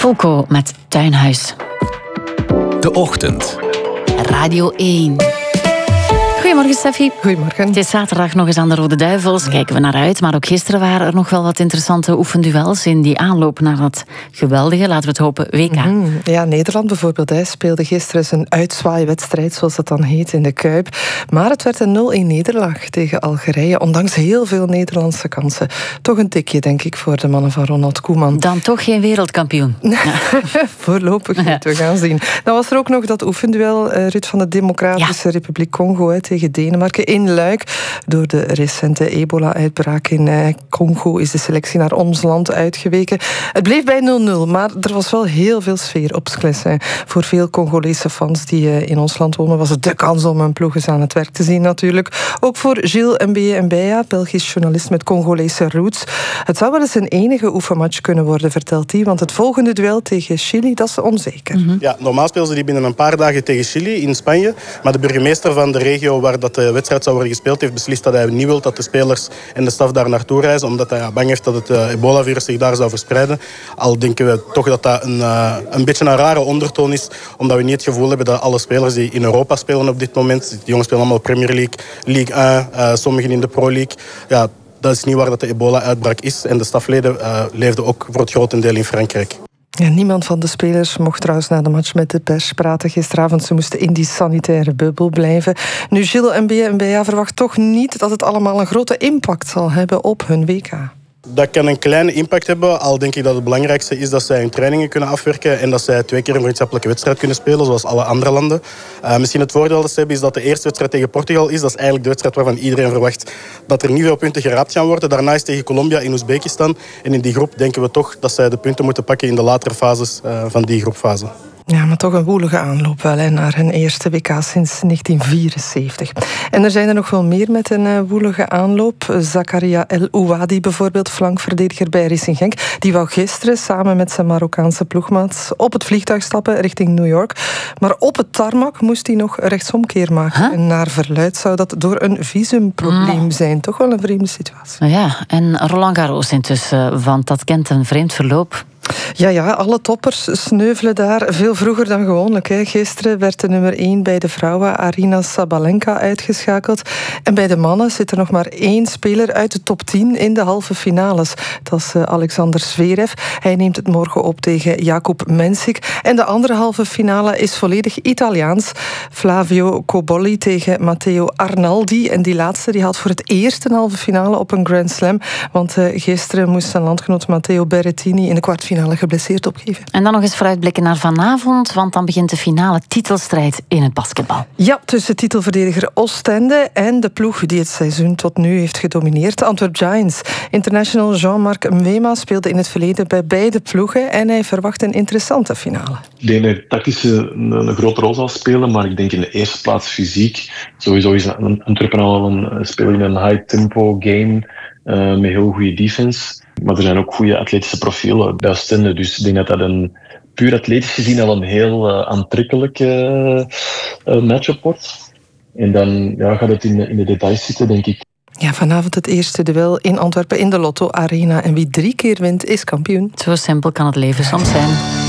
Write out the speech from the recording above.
Volko met Tuinhuis. De Ochtend. Radio 1. Goedemorgen, Steffi. Goedemorgen. Het is zaterdag nog eens aan de Rode Duivels. Kijken we naar uit. Maar ook gisteren waren er nog wel wat interessante oefenduels in die aanloop naar dat geweldige, laten we het hopen, WK. Ja, Nederland bijvoorbeeld speelde gisteren zijn uitzwaaiwedstrijd, zoals dat dan heet, in de Kuip. Maar het werd een 0-1 nederlaag tegen Algerije, ondanks heel veel Nederlandse kansen. Toch een tikje, denk ik, voor de mannen van Ronald Koeman. Dan toch geen wereldkampioen. Voorlopig niet, we gaan zien. Dan was er ook nog dat oefenduel, Ruud, van de Democratische Republiek Congo tegen Denemarken in Luik. Door de recente ebola-uitbraak in Congo is de selectie naar ons land uitgeweken. Het bleef bij 0-0, maar er was wel heel veel sfeer op Skles. Voor veel Congolese fans die in ons land wonen was het de kans om hun ploeg eens aan het werk te zien natuurlijk. Ook voor Gilles Mbeya, Belgisch journalist met Congolese roots. Het zou wel eens een enige oefenmatch kunnen worden, vertelt hij, want het volgende duel tegen Chili, dat is onzeker. Ja, normaal spelen ze die binnen een paar dagen tegen Chili in Spanje, maar de burgemeester van de regio waar dat de wedstrijd zou worden gespeeld heeft beslist dat hij niet wil dat de spelers en de staf daar naartoe reizen, omdat hij bang heeft dat het ebola-virus zich daar zou verspreiden. Al denken we toch dat dat een beetje een rare ondertoon is, omdat we niet het gevoel hebben dat alle spelers die in Europa spelen op dit moment, die jongens spelen allemaal Premier League, Ligue 1, sommigen in de Pro League. Ja, dat is niet waar dat de ebola-uitbraak is. En de stafleden leefden ook voor het grotendeel in Frankrijk. Ja, niemand van de spelers mocht trouwens na de match met de pers praten gisteravond. Ze moesten in die sanitaire bubbel blijven. Nu, Gilles Mbeya verwacht toch niet dat het allemaal een grote impact zal hebben op hun WK. Dat kan een kleine impact hebben, al denk ik dat het belangrijkste is dat zij hun trainingen kunnen afwerken en dat zij 2 keer een vriendschappelijke wedstrijd kunnen spelen, zoals alle andere landen. Misschien het voordeel dat ze hebben is dat de eerste wedstrijd tegen Portugal is. Dat is eigenlijk de wedstrijd waarvan iedereen verwacht dat er niet veel punten geraapt gaan worden. Daarna is tegen Colombia in Oezbekistan. En in die groep denken we toch dat zij de punten moeten pakken in de latere fases van die groepfase. Ja, maar toch een woelige aanloop wel naar hun eerste WK sinds 1974. En er zijn er nog wel meer met een woelige aanloop. Zakaria El Ouadi bijvoorbeeld, flankverdediger bij Racing Genk. Die wou gisteren samen met zijn Marokkaanse ploegmaat op het vliegtuig stappen richting New York. Maar op het tarmac moest hij nog rechtsomkeer maken. En naar verluidt zou dat door een visumprobleem zijn. Toch wel een vreemde situatie. Ja, en Roland Garros intussen, want dat kent een vreemd verloop. Ja, alle toppers sneuvelen daar veel vroeger dan gewoonlijk. Gisteren werd de nummer 1 bij de vrouwen, Aryna Sabalenka, uitgeschakeld. En bij de mannen zit er nog maar 1 speler uit de top 10 in de halve finales. Dat is Alexander Zverev. Hij neemt het morgen op tegen Jakub Mensik. En de andere halve finale is volledig Italiaans. Flavio Cobolli tegen Matteo Arnaldi. En die laatste die had voor het eerst een halve finale op een Grand Slam. Want gisteren moest zijn landgenoot Matteo Berrettini in de kwartfinale geblesseerd opgeven. En dan nog eens vooruitblikken naar vanavond, want dan begint de finale titelstrijd in het basketbal. Ja, tussen titelverdediger Oostende en de ploeg die het seizoen tot nu heeft gedomineerd, de Antwerp Giants. International Jean-Marc Mwema speelde in het verleden bij beide ploegen en hij verwacht een interessante finale. Ik denk dat tactisch een grote rol zal spelen, maar ik denk in de eerste plaats fysiek. Sowieso is Antwerpen al een speler in een high-tempo game met heel goede defense. Maar er zijn ook goede atletische profielen bij Oostende. Dus ik denk dat dat een puur atletisch gezien al een heel aantrekkelijke matchup wordt. En dan gaat het in de details zitten, denk ik. Ja, vanavond het eerste duel in Antwerpen in de Lotto Arena. En wie 3 keer wint, is kampioen. Zo simpel kan het leven soms zijn.